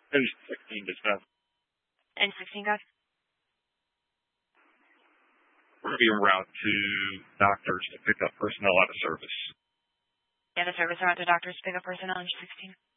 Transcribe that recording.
Engine 16 dispatch. Engine 16, guys. We're going to be en route to doctors to pick up personnel out of service. Yeah, the service around to doctors to pick up personnel, Engine 16.